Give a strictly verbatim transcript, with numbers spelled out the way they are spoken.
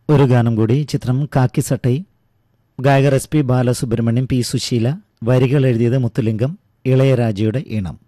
ഒരു ഗാനം കൂടി. ചിത്രം കാക്കി സട്ടൈ. ഗായകർ S P Balasubrahmanyam, P Susheela. വരികൾ എഴുതിയത് മുത്തുലിംഗം. ഇളയരാജയുടെ ഈണം.